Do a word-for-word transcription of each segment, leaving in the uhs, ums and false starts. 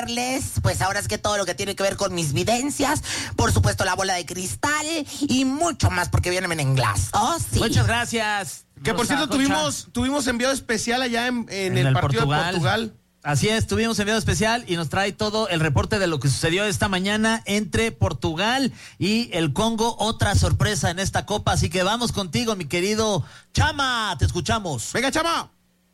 traerles, pues ahora es que todo lo que tiene que ver con mis videncias, por supuesto la bola de cristal y mucho más, porque vienen en glass. Oh, sí. Muchas gracias. Que por cierto, tuvimos, tuvimos enviado especial allá en, en, en el, el partido Portugal. de Portugal. Así es, tuvimos enviado especial y nos trae todo el reporte de lo que sucedió esta mañana entre Portugal y el Congo. Otra sorpresa en esta copa, así que vamos contigo, mi querido Chama, te escuchamos. Venga, Chama.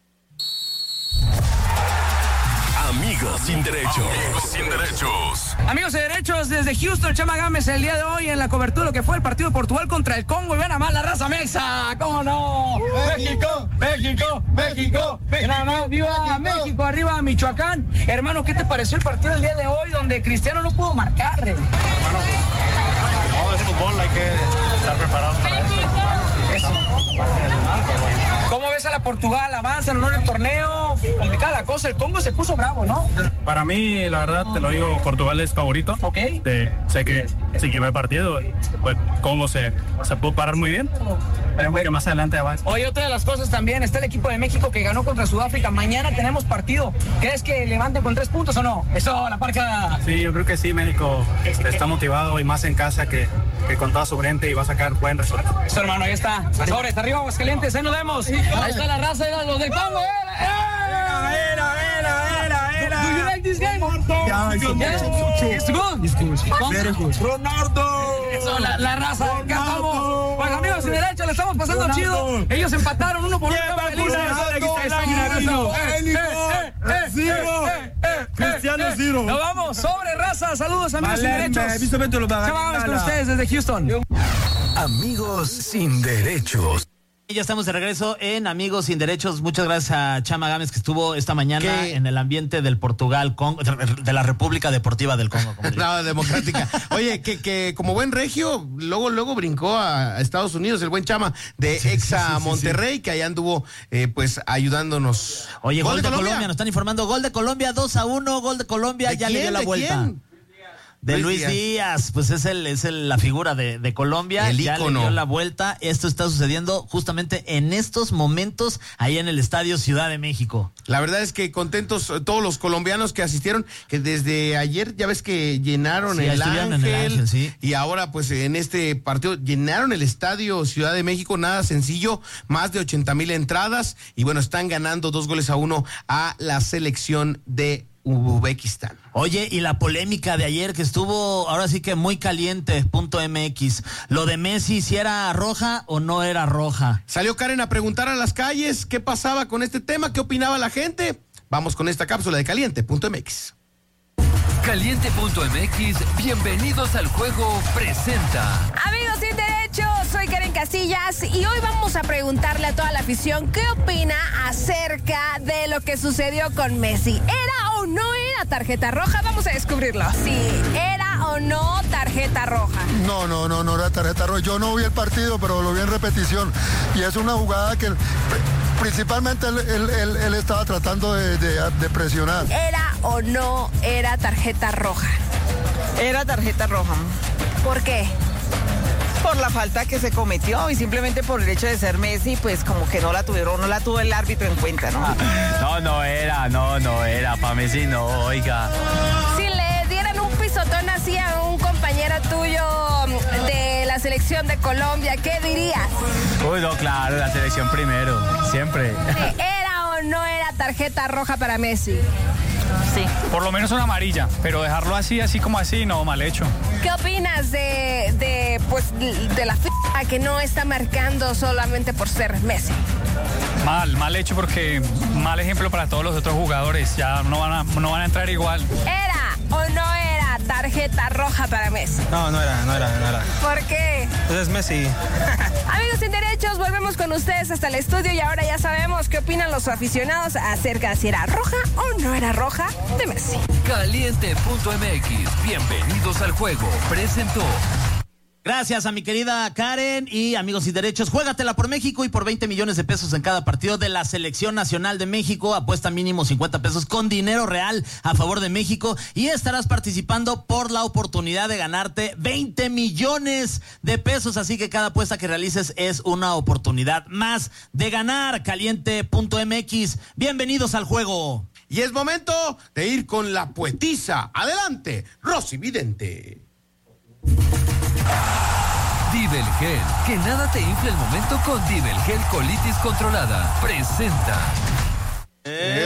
Amigos sin derechos. Amigos sin derechos. Amigos de derechos, desde Houston, Chama Gámez, el día de hoy en la cobertura lo que fue el partido de Portugal contra el Congo. Y ven a más la raza mexa, ¿cómo no? México, México, México, México. ¡Viva México! Arriba Michoacán. Hermano, ¿qué te pareció el partido del día de hoy donde Cristiano no pudo marcar? Hermano, todo es fútbol, hay que estar preparados para eso. Eso. ¿Cómo ves a la Portugal? Avanza en el torneo, complicada la cosa, el Congo se puso bravo, ¿no? Para mí, la verdad, te lo digo, Portugal es favorito. Ok. De, sé que sí que va el partido, pues Congo se, se pudo parar muy bien. Esperemos que más adelante avance. Oye, otra de las cosas también, está el equipo de México que ganó contra Sudáfrica. Mañana tenemos partido. ¿Crees que levanten con tres puntos o no? Eso, la parca. Sí, yo creo que sí, México está motivado y más en casa que, que con toda su gente y va a sacar buen resultado. Eso, hermano, ahí está. Sobre, está arriba, Aguascalientes, ahí nos vemos. Ahí está la raza de los del Congo. Era, era, era, era, era. Do you like this game? Yeah, it's good. It's good. It's good. Very good. Ronaldo. Eso, la, la raza de acá estamos. Pues amigos sin derecho, le estamos pasando Ronaldo. Chido. Ellos empataron uno por uno. Cristiano Zero. Nos vamos, sobre raza. Saludos, amigos sin derechos. Chavamos con ustedes desde Houston. Amigos sin derechos. Ya estamos de regreso en Amigos sin Derechos. Muchas gracias a Chama Gámez, que estuvo esta mañana ¿Qué? en el ambiente del Portugal, Congo, de la República Deportiva del Congo. Como no, democrática. Oye, que, que como buen regio, luego luego brincó a Estados Unidos, el buen Chama de sí, Exa sí, sí, Monterrey, sí, sí. que allá anduvo eh, pues ayudándonos. Oye, gol, gol de, de Colombia? Colombia, nos están informando. Gol de Colombia, dos a uno, gol de Colombia, ¿De ya quién? le dio la ¿De vuelta. quién? De Luis, Luis Díaz. Díaz, pues es el es el, la figura de, de Colombia, el ya ícono. Le dio la vuelta. Esto está sucediendo justamente en estos momentos ahí en el Estadio Ciudad de México. La verdad es que contentos todos los colombianos que asistieron, que desde ayer ya ves que llenaron sí, el, ángel, en el Ángel, sí. Y ahora pues en este partido llenaron el Estadio Ciudad de México, nada sencillo, más de ochenta mil entradas y bueno, están ganando dos goles a uno a la selección de Uzbekistán. Oye, y la polémica de ayer que estuvo ahora sí que muy caliente, punto M X, lo de Messi, si era roja o no era roja. Salió Karen a preguntar a las calles qué pasaba con este tema, qué opinaba la gente. Vamos con esta cápsula de caliente punto M X. Caliente punto M X, bienvenidos al juego, presenta. Amigos sin derechos, soy Karen Casillas y hoy vamos a preguntarle a toda la afición qué opina acerca de lo que sucedió con Messi. ¿Era o no era tarjeta roja? Vamos a descubrirlo. Sí, ¿era o no tarjeta roja? No, no, no, no era tarjeta roja. Yo no vi el partido, pero lo vi en repetición. Y es una jugada que principalmente él, él, él, él estaba tratando de, de, de presionar. ¿Era o no era tarjeta roja? Era tarjeta roja. ¿Por qué? Por la falta que se cometió y simplemente por el hecho de ser Messi, pues como que no la tuvieron, no la tuvo el árbitro en cuenta, ¿no? No, no era, no, no era, para Messi no, oiga. Si le dieran un pisotón así a un compañero tuyo de la selección de Colombia, ¿qué dirías? Uy, no, claro, la selección primero, siempre. ¿Era o no era tarjeta roja para Messi? Sí. Por lo menos una amarilla, pero dejarlo así, así como así, no, mal hecho. ¿Qué opinas de, de pues, de la FIFA que no está marcando solamente por ser Messi? Mal, mal hecho porque mal ejemplo para todos los otros jugadores, ya no van a, no van a entrar igual. ¿Era o no era tarjeta roja para Messi? No, no era, no era, no era. ¿Por qué? Pues es Messi. Amigos sin derechos, volvemos con ustedes hasta el estudio y ahora ya sabemos qué opinan los aficionados acerca de si era roja o no era roja de Messi. Caliente punto M X, bienvenidos al juego, presentó. Gracias a mi querida Karen y Amigos sin Derechos. Juégatela por México y por veinte millones de pesos en cada partido de la Selección Nacional de México. Apuesta mínimo cincuenta pesos con dinero real a favor de México y estarás participando por la oportunidad de ganarte veinte millones de pesos. Así que cada apuesta que realices es una oportunidad más de ganar. Caliente punto M X. Bienvenidos al juego. Y es momento de ir con la poetisa. Adelante, Rosy Vidente. Divel Gel, que nada te infle el momento con Divel Gel Colitis Controlada. Presenta. ¡Eh!